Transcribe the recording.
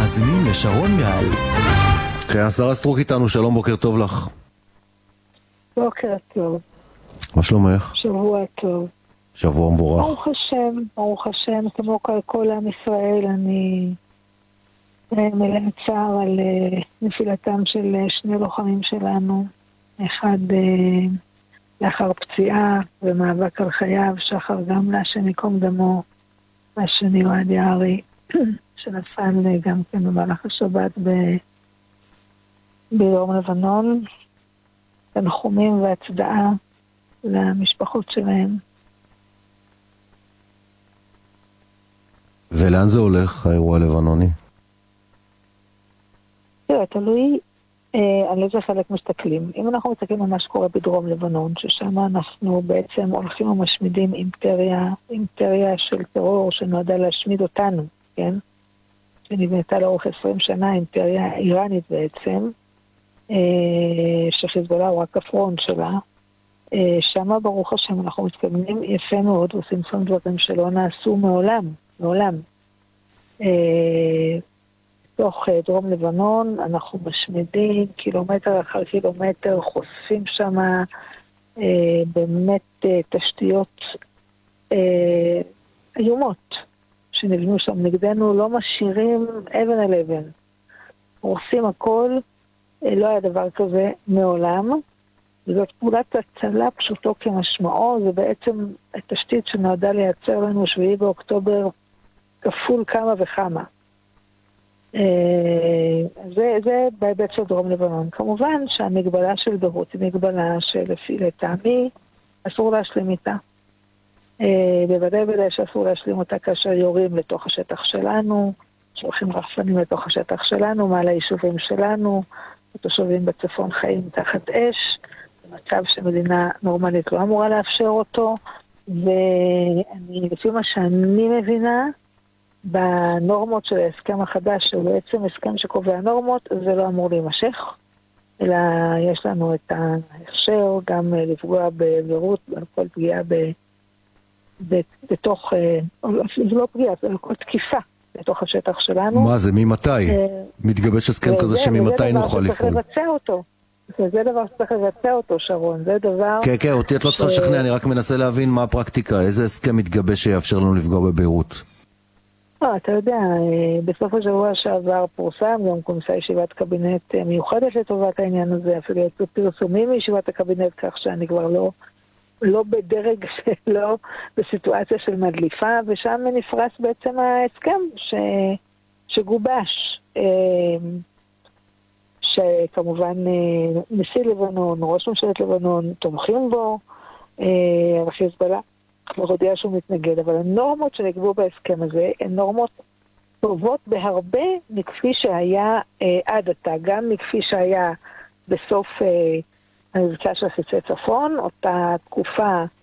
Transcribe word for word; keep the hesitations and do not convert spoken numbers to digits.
מאזינים לשרון גל. כן, השרה סטרוק איתנו, שלום, בוקר טוב לך. בוקר טוב. מה שלומך? שבוע טוב. שבוע מבורך. ברוך השם, ברוך השם, כמו כל עם ישראל, אני מלא צער על נפילתם של שני לוחמים שלנו. אחד לאחר פציעה ומאבק על חייו, שחר גמלה שנקום דמו, והשני אוהד יערי, שנפל גם כן במהלך השבת ב... ביום לבנון. תנחומים והצדעה למשפחות שלהם. ולאן זה הולך, האירוע הלבנוני? תראה, תלוי אה, על איזה חלק מסתכלים. אם אנחנו מסתכלים על מה שקורה בדרום לבנון, ששם אנחנו בעצם הולכים ומשמידים אימפריה, אימפריה של טרור שנועדה להשמיד אותנו, כן? שנבנתה לאורך עשרים שנה, אימפריה איראנית בעצם, אה, שחיזבאללה הוא רק הפרונט שלה. אה, שמה ברוך השם אנחנו מתקדמים יפה מאוד, עושים שם דברים שלא נעשו מעולם, מעולם. אה, בתוך דרום לבנון אנחנו משמידים קילומטר אחר קילומטר, חושפים שם אה, באמת אה, תשתיות אה, איומות שנבנו שם נגדנו, לא משאירים אבן על אבן, עושים הכל, אה, לא היה דבר כזה מעולם. זאת פעולת הצלה פשוטו כמשמעו, זה בעצם התשתית שנועדה לייצר לנו שביעי באוקטובר כפול כמה וכמה. זה, זה בהיבט של דרום לבנון. כמובן שהמגבלה של ביירות היא מגבלה שלפי לטעמי אסור להשלים איתה. בוודאי בוודאי שאסור להשלים אותה כאשר יורים לתוך השטח שלנו, שולחים רחפנים לתוך השטח שלנו, מעל היישובים שלנו, התושבים בצפון חיים תחת אש, במצב שמדינה נורמלית לא אמורה לאפשר אותו, ואני, לפי מה שאני מבינה, בנורמות של ההסכם החדש, שהוא בעצם הסכם שקובע נורמות, זה לא אמור להימשך, אלא יש לנו את ההכשר גם לפגוע בביירות, כל פגיעה ב, ב, בתוך, זה לא פגיעה, זה כל תקיפה בתוך השטח שלנו. מה זה, ממתי? מתגבש הסכם כזה שממתי נוכל לפעול? וזה דבר שצריך לבצע אותו. זה דבר שצריך לבצע אותו, שרון. זה דבר... כן, כן, אותי את לא צריכה לשכנע, אני רק מנסה להבין מה הפרקטיקה, איזה הסכם מתגבש שיאפשר לנו לפגוע בביירות. לא, אתה יודע, בסוף השבוע שעבר פורסם, גם כונסה ישיבת קבינט מיוחדת לטובת העניין הזה, אפילו יצאו פרסומים מישיבת הקבינט, כך שאני כבר לא, לא בדרג שלא, בסיטואציה של מדליפה, ושם נפרס בעצם ההסכם ש, שגובש, שכמובן נשיא לבנון, ראש ממשלת לבנון, תומכים בו, חיזבאללה כבר הודיע שהוא מתנגד, אבל הנורמות שנקבעו בהסכם הזה הן נורמות טובות בהרבה מכפי שהיה אה, עד עתה, גם מכפי שהיה בסוף אה, המבצע של חיצי צפון, אותה תקופה